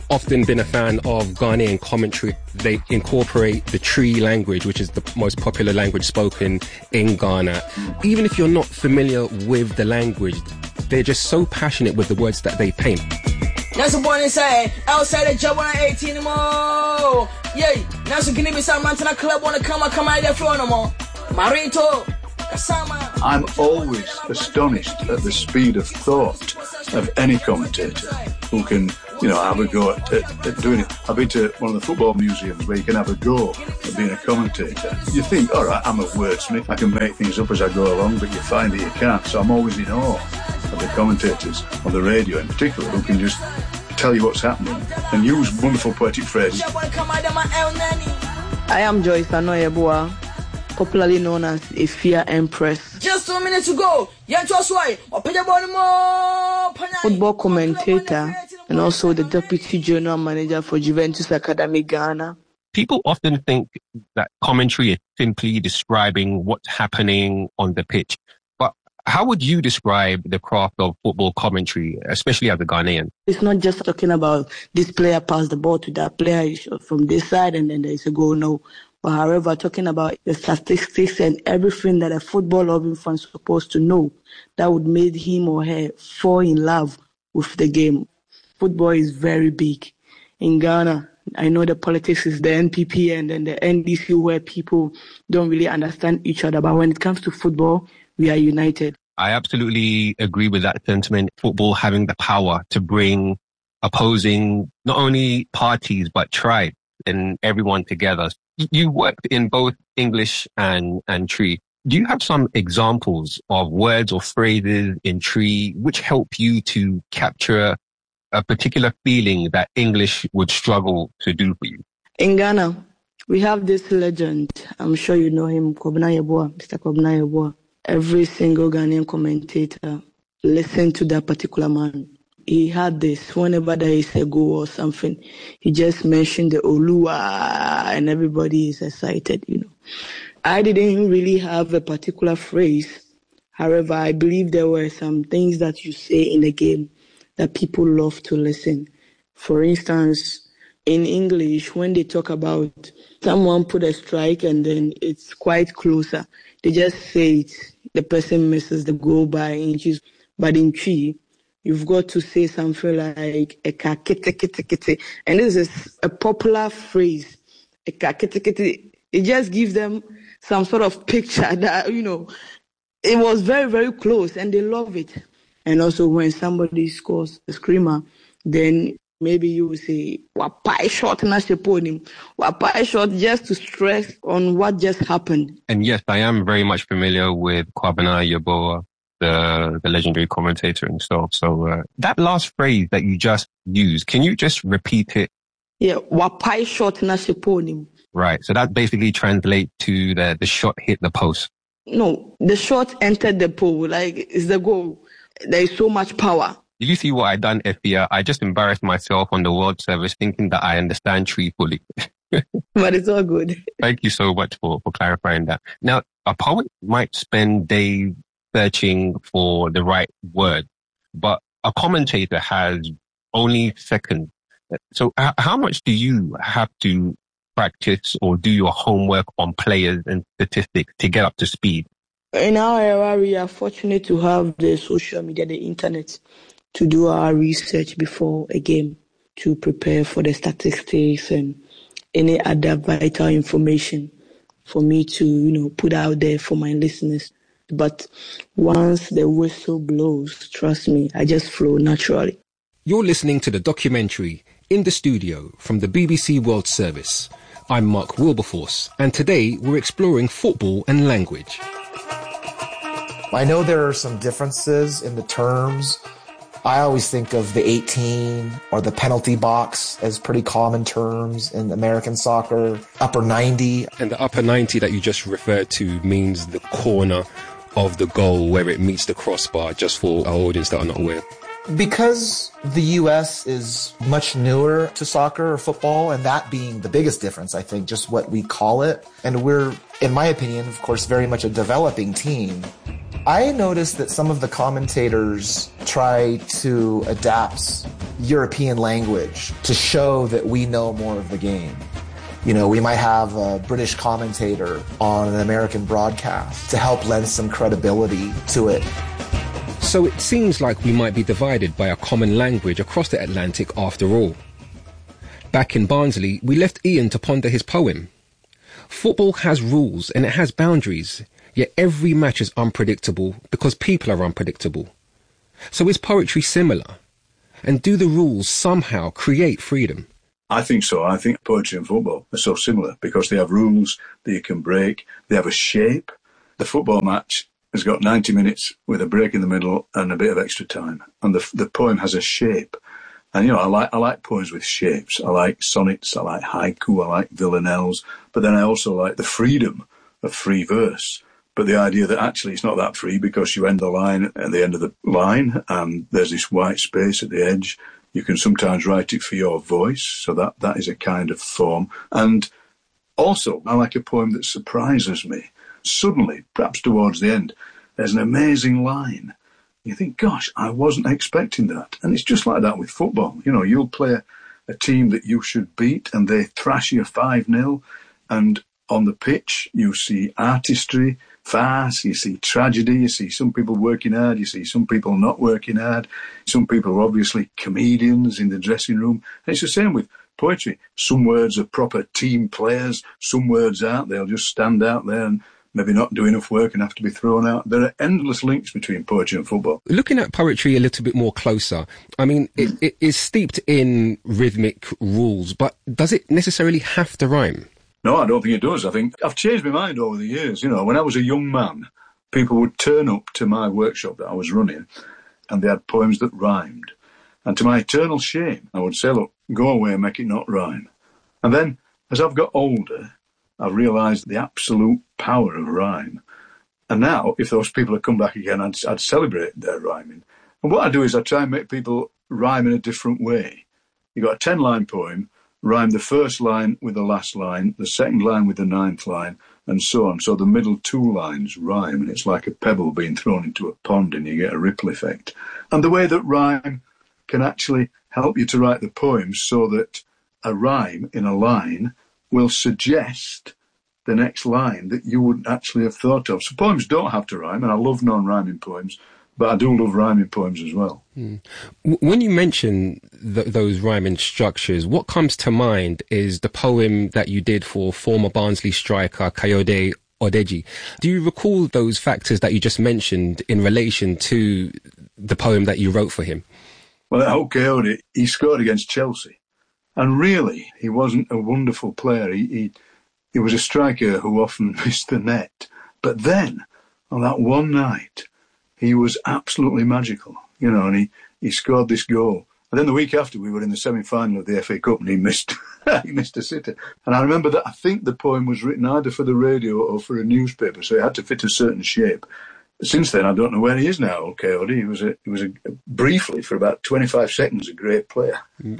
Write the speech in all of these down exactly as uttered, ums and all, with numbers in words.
often been a fan of Ghanaian commentary. They incorporate the Tree language, which is the most popular language spoken in Ghana. Even if you're not familiar with the language, they're just so passionate with the words that they paint. That's the boy inside. Outside the job on eighteen more. Yay. Now so can be some man to the club wanna come and come out there floor no more. Marito. I'm always astonished at the speed of thought of any commentator who can, you know, have a go at, at, at doing it. I've been to one of the football museums where you can have a go at being a commentator. You think, all right, I'm a wordsmith, I can make things up as I go along, but you find that you can't. So I'm always in awe of the commentators on the radio in particular who can just tell you what's happening and use wonderful poetic phrases. I am Joyce Anoyeboa, popularly known as Efia Empress. Just two minutes to go. Football commentator and also the deputy general manager for Juventus Academy Ghana. People often think that commentary is simply describing what's happening on the pitch. But how would you describe the craft of football commentary, especially as a Ghanaian? It's not just talking about this player passed the ball to that player from this side and then there's a goal. No. But however, talking about the statistics and everything that a football-loving fan is supposed to know that would make him or her fall in love with the game. Football is very big. In Ghana, I know the politics is the N P P and then the N D C where people don't really understand each other. But when it comes to football, we are united. I absolutely agree with that sentiment. Football having the power to bring opposing not only parties but tribes and everyone together. You worked in both English and, and Tree. Do you have some examples of words or phrases in Tree which help you to capture a particular feeling that English would struggle to do for you? In Ghana, we have this legend. I'm sure you know him, Kobna Yeboah, Mister Kobna Yeboah. Every single Ghanaian commentator listened to that particular man. He had this, whenever there is a goal or something, he just mentioned the Oluwa and everybody is excited, you know. I didn't really have a particular phrase. However, I believe there were some things that you say in the game that people love to listen. For instance, in English, when they talk about someone put a strike and then it's quite closer, they just say it, the person misses the goal by inches. But in Tree, you've got to say something like "eka kete kete kete," and this is a popular phrase. "Eka kete kete." It just gives them some sort of picture that, you know, it was very, very close, and they love it. And also, when somebody scores a screamer, then maybe you will say "wapai shot na sheponim," "wapai shot," just to stress on what just happened. And yes, I am very much familiar with Kobna Yeboah, the the legendary commentator himself. So uh, that last phrase that you just used, can you just repeat it? Yeah, wapai shot na sheponim. Right. So that basically translates to the the shot hit the post. No, the shot entered the pole. Like, it's the goal. There is so much power. Did you see what I done, Efia? I just embarrassed myself on the World Service thinking that I understand Tree fully. But it's all good. Thank you so much for, for clarifying that. Now, a poet might spend days searching for the right word, but a commentator has only seconds. So h- how much do you have to practice or do your homework on players and statistics to get up to speed? In our era, we are fortunate to have the social media, the internet, to do our research before a game, to prepare for the statistics and any other vital information for me to, you know, put out there for my listeners. But once the whistle blows, trust me, I just flow naturally. You're listening to the documentary In the Studio from the B B C World Service. I'm Mark Wilberforce, and today we're exploring football and language. I know there are some differences in the terms. I always think of the eighteen or the penalty box as pretty common terms in American soccer. Upper ninety. And the upper ninety that you just referred to means the corner of the goal where it meets the crossbar, just for our audience that are not aware. Because the U S is much newer to soccer or football, and that being the biggest difference, I think, just what we call it. And we're, in my opinion, of course, very much a developing team. I noticed that some of the commentators try to adapt European language to show that we know more of the game. You know, we might have a British commentator on an American broadcast to help lend some credibility to it. So it seems like we might be divided by a common language across the Atlantic after all. Back in Barnsley, we left Ian to ponder his poem. Football has rules and it has boundaries, yet every match is unpredictable because people are unpredictable. So is poetry similar? And do the rules somehow create freedom? I think so. I think poetry and football are so similar because they have rules that you can break. They have a shape. The football match has got ninety minutes with a break in the middle and a bit of extra time. And the the poem has a shape. And, you know, I like I like poems with shapes. I like sonnets. I like haiku. I like villanelles. But then I also like the freedom of free verse. But the idea that actually it's not that free because you end the line at the end of the line and there's this white space at the edge. You can sometimes write it for your voice, so that, that is a kind of form. And also, I like a poem that surprises me. Suddenly, perhaps towards the end, there's an amazing line. You think, gosh, I wasn't expecting that. And it's just like that with football. You know, you'll play a, a team that you should beat and they thrash you five nil. And on the pitch, you see artistry, farce, you see tragedy, you see some people working hard, you see some people not working hard, some people are obviously comedians in the dressing room. And it's the same with poetry. Some words are proper team players, some words aren't. They'll just stand out there and maybe not do enough work and have to be thrown out. There are endless links between poetry and football. Looking at poetry a little bit more closer, I mean, it, it is steeped in rhythmic rules, but does it necessarily have to rhyme? No, I don't think it does. I think I've changed my mind over the years. You know, when I was a young man, people would turn up to my workshop that I was running and they had poems that rhymed. And to my eternal shame, I would say, look, go away and make it not rhyme. And then, as I've got older, I've realised the absolute power of rhyme. And now, if those people had come back again, I'd, I'd celebrate their rhyming. And what I do is I try and make people rhyme in a different way. You've got a ten-line poem, rhyme the first line with the last line, the second line with the ninth line, and so on. So the middle two lines rhyme, and it's like a pebble being thrown into a pond, and you get a ripple effect. And the way that rhyme can actually help you to write the poems so that a rhyme in a line will suggest the next line that you wouldn't actually have thought of. So poems don't have to rhyme, and I love non-rhyming poems, but I do love rhyming poems as well. Mm. When you mention th- those rhyming structures, what comes to mind is the poem that you did for former Barnsley striker Kayode Odeji. Do you recall those factors that you just mentioned in relation to the poem that you wrote for him? Well, at Kayode, he scored against Chelsea. And really, he wasn't a wonderful player. He, he he was a striker who often missed the net. But then, on that one night, he was absolutely magical, you know, and he, he scored this goal. And then the week after, we were in the semi-final of the F A Cup, and he missed he missed a sitter. And I remember that I think the poem was written either for the radio or for a newspaper, so it had to fit a certain shape. Since then, I don't know where he is now, Kayode. He was a, he was a, briefly, for about twenty-five seconds, a great player.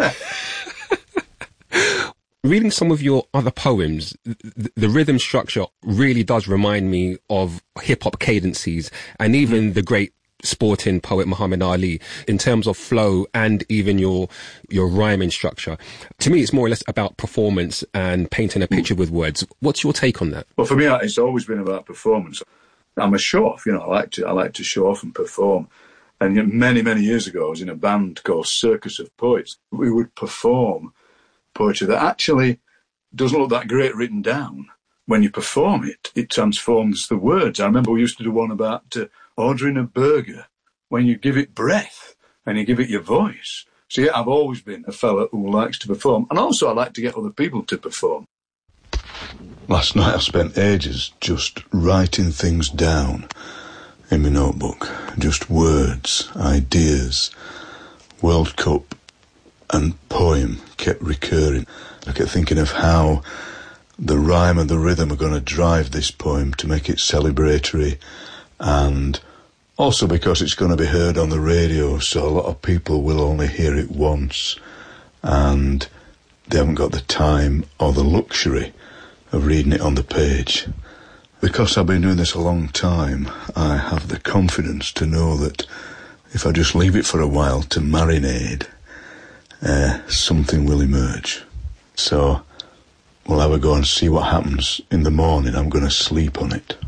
Reading some of your other poems, the, the rhythm structure really does remind me of hip-hop cadences and even the great sporting poet Muhammad Ali in terms of flow and even your your rhyming structure. To me, it's more or less about performance and painting a picture with words. What's your take on that? Well, for me, it's always been about performance. I'm a show-off, you know, I like to I like to show off and perform. And you know, many, many years ago, I was in a band called Circus of Poets. We would perform poetry that actually doesn't look that great written down. When you perform it, it transforms the words. I remember we used to do one about uh, ordering a burger when you give it breath and you give it your voice. So yeah, I've always been a fella who likes to perform. And also I like to get other people to perform. Last night I spent ages just writing things down in my notebook. Just words, ideas, World Cup and poem kept recurring. I kept thinking of how the rhyme and the rhythm are going to drive this poem to make it celebratory, and also because it's going to be heard on the radio, so a lot of people will only hear it once and they haven't got the time or the luxury of reading it on the page. Because I've been doing this a long time, I have the confidence to know that if I just leave it for a while to marinate, uh, something will emerge. So we'll have a go and see what happens. In the morning, I'm going to sleep on it.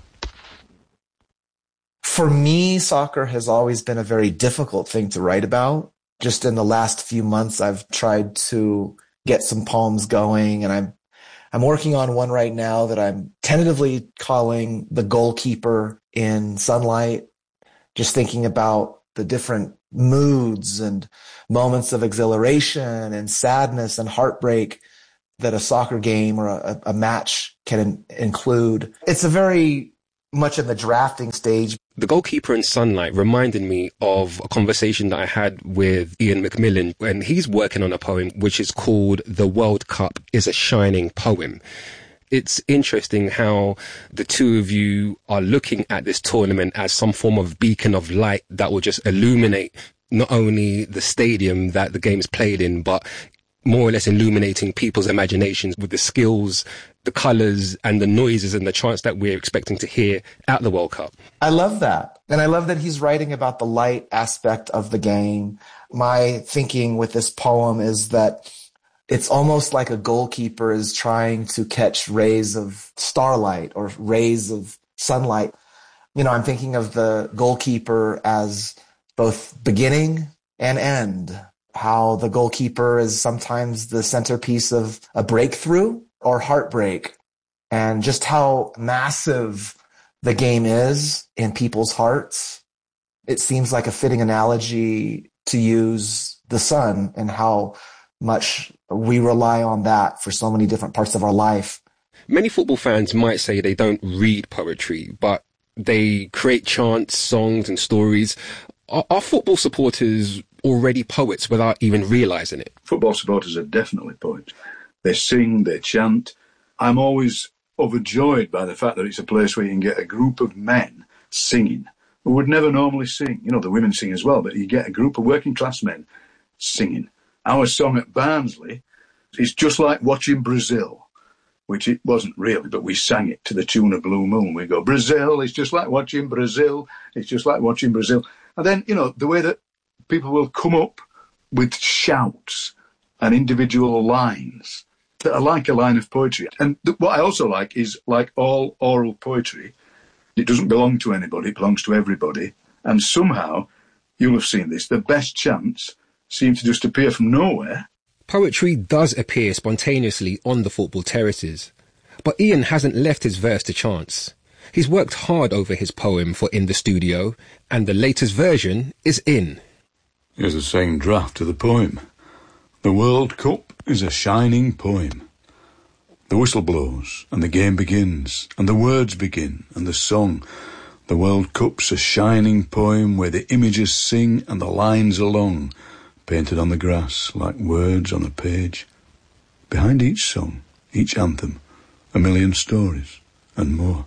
For me, soccer has always been a very difficult thing to write about. Just in the last few months, I've tried to get some poems going, and I'm I'm working on one right now that I'm tentatively calling The Goalkeeper in Sunlight, just thinking about the different moods and moments of exhilaration and sadness and heartbreak that a soccer game or a, a match can in, include. It's a very much in the drafting stage. The Goalkeeper in Sunlight reminded me of a conversation that I had with Ian McMillan when he's working on a poem which is called The World Cup is a Shining Poem. It's interesting how the two of you are looking at this tournament as some form of beacon of light that will just illuminate not only the stadium that the game's played in, but more or less illuminating people's imaginations with the skills, the colours and the noises and the chants that we're expecting to hear at the World Cup. I love that. And I love that he's writing about the light aspect of the game. My thinking with this poem is that it's almost like a goalkeeper is trying to catch rays of starlight or rays of sunlight. You know, I'm thinking of the goalkeeper as both beginning and end. How the goalkeeper is sometimes the centerpiece of a breakthrough or heartbreak, and just how massive the game is in people's hearts. It seems like a fitting analogy to use the sun and how much we rely on that for so many different parts of our life. Many football fans might say they don't read poetry, but they create chants, songs and stories. Are, are football supporters already poets without even realising it? Football supporters are definitely poets. They sing, they chant. I'm always overjoyed by the fact that it's a place where you can get a group of men singing who would never normally sing. You know, the women sing as well, but you get a group of working class men singing. Our song at Barnsley is just like watching Brazil, which it wasn't really, but we sang it to the tune of Blue Moon. We go, Brazil, it's just like watching Brazil, it's just like watching Brazil. And then, you know, the way that people will come up with shouts and individual lines that are like a line of poetry. And th- what I also like is, like all oral poetry, it doesn't belong to anybody, it belongs to everybody. And somehow, you'll have seen this, the best chants seem to just appear from nowhere. Poetry does appear spontaneously on the football terraces, but Ian hasn't left his verse to chance. He's worked hard over his poem for In the Studio, and the latest version is in. Here's the same draft of the poem. The World Cup is a shining poem. The whistle blows, and the game begins, and the words begin, and the song. The World Cup's a shining poem where the images sing and the lines are long, painted on the grass like words on a page. Behind each song, each anthem, a million stories and more.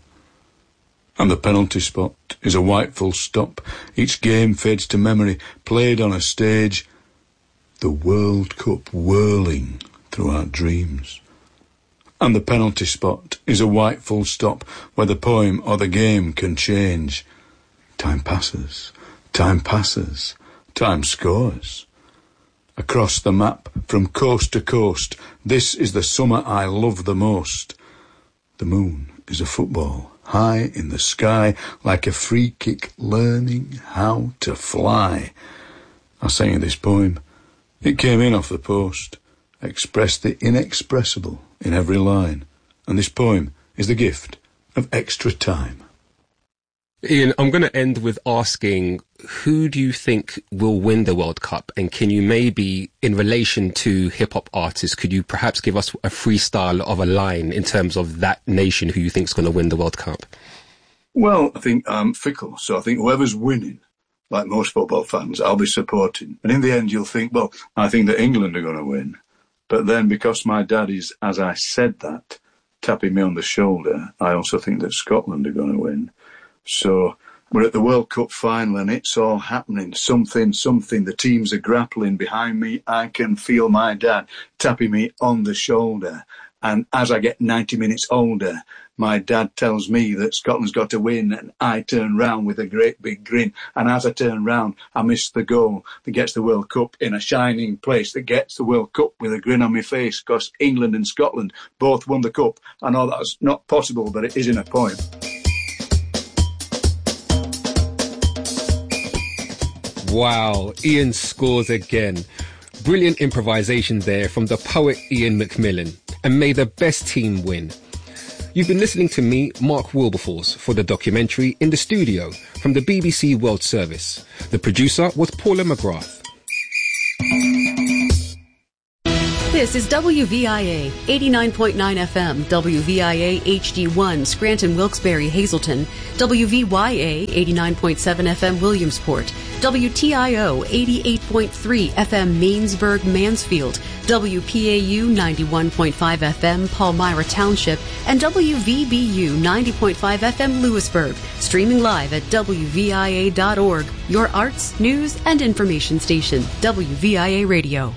And the penalty spot is a white full stop. Each game fades to memory, played on a stage. The World Cup whirling through our dreams. And the penalty spot is a white full stop where the poem or the game can change. Time passes, time passes, time scores. Across the map, from coast to coast, this is the summer I love the most. The moon is a football, high in the sky, like a free kick learning how to fly. I sang this poem. It came in off the post, expressed the inexpressible in every line. And this poem is the gift of extra time. Ian, I'm going to end with asking, who do you think will win the World Cup? And can you maybe, in relation to hip-hop artists, could you perhaps give us a freestyle of a line in terms of that nation who you think is going to win the World Cup? Well, I think I'm fickle, so I think whoever's winning, like most football fans, I'll be supporting. And in the end, you'll think, well, I think that England are going to win. But then, because my dad is, as I said that, tapping me on the shoulder, I also think that Scotland are going to win. So we're at the World Cup final and it's all happening. Something, something. The teams are grappling behind me. I can feel my dad tapping me on the shoulder. And as I get ninety minutes older, my dad tells me that Scotland's got to win, and I turn round with a great big grin. And as I turn round, I miss the goal that gets the World Cup in a shining place, that gets the World Cup with a grin on my face, because England and Scotland both won the cup. I know that's not possible, but it is in a poem. Wow, Ian scores again. Brilliant improvisation there from the poet Ian McMillan. And may the best team win. You've been listening to me, Mark Wilberforce, for the documentary In the Studio from the B B C World Service. The producer was Paula McGrath. This is W V I A eighty-nine point nine F M, W V I A H D one, Scranton, Wilkes-Barre, Hazleton, W V Y A eighty-nine point seven F M, Williamsport, W T I O eighty-eight point three F M, Mainsburg, Mansfield, W P A U ninety-one point five F M, Palmyra Township, and W V B U ninety point five F M, Lewisburg. Streaming live at W V I A dot org, your arts, news, and information station, W V I A Radio.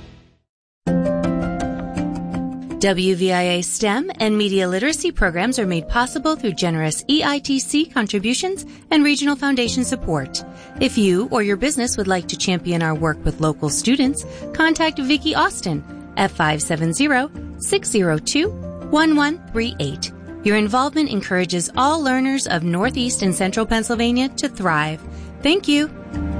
W V I A STEM and media literacy programs are made possible through generous E I T C contributions and regional foundation support. If you or your business would like to champion our work with local students, contact Vicki Austin at five seven zero, six zero two, one one three eight. Your involvement encourages all learners of Northeast and Central Pennsylvania to thrive. Thank you.